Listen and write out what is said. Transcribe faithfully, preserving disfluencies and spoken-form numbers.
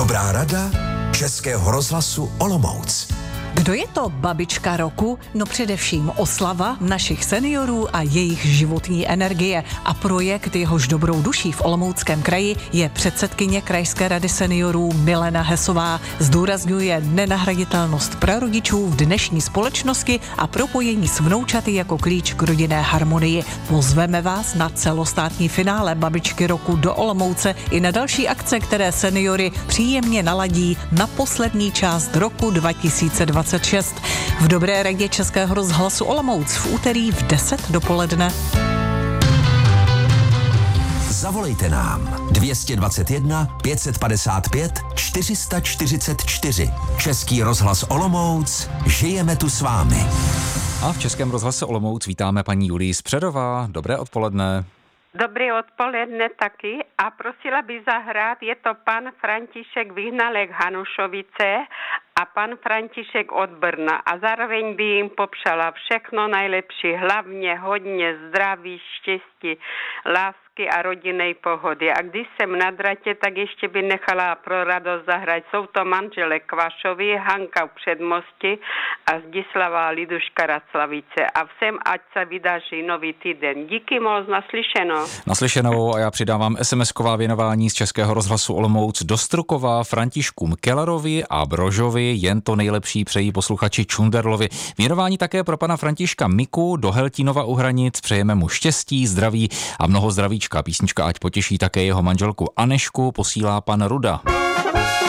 Dobrá rada Českého rozhlasu Olomouc. Kdo je to babička roku? No především oslava našich seniorů a jejich životní energie. A projekt, jehož dobrou duší v Olomouckém kraji, je předsedkyně Krajské rady seniorů Milena Hesová. Zdůrazňuje nenahraditelnost prarodičů v dnešní společnosti a propojení s vnoučaty jako klíč k rodinné harmonii. Pozveme vás na celostátní finále babičky roku do Olomouce i na další akce, které seniory příjemně naladí na poslední část roku dva tisíce dvacet šest. V Dobré radě Českého rozhlasu Olomouc v úterý v deset dopoledne. Zavolejte nám dvě stě dvacet jedna pět set padesát pět čtyři sta čtyřicet čtyři. Český rozhlas Olomouc, žijeme tu s vámi. A v Českém rozhlase Olomouc vítáme paní Julii Spředová. Dobré odpoledne. Dobré odpoledne taky a prosila by zahrát, je to pan František Vyhnalek Hanušovice a pan František od Brna a zároveň by jim popřala všechno nejlepší, hlavně hodně zdraví, štěstí, lásky a rodinnej pohody. A když jsem na dratě, tak ještě by nechala pro radost zahrát. Jsou to manžele Kvašovi, Hanka v Předmosti a Zdislava Liduška Raclavice. A všem ať se vydaří nový týden. Díky moc, naslyšeno. Naslyšenou a já přidávám es em esková věnování z Českého rozhlasu Olomouc do Strukova Františkům Kellerovi a Brožovi, jen to nejlepší přejí posluchači Čunderlovi. Věnování také pro pana Františka Miku do Heltínova u Hranic, přejeme mu štěstí, zdraví a mnoho zdravíčka. Písnička ať potěší také jeho manželku Anešku, posílá pan Ruda.